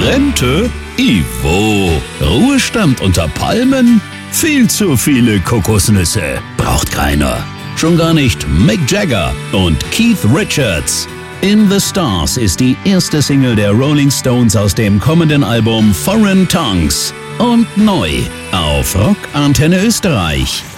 Rente? Ivo. Ruhestand unter Palmen? Viel zu viele Kokosnüsse. Braucht keiner. Schon gar nicht Mick Jagger und Keith Richards. In the Stars ist die erste Single der Rolling Stones aus dem kommenden Album Foreign Tongues. Und neu auf Rock Antenne Österreich.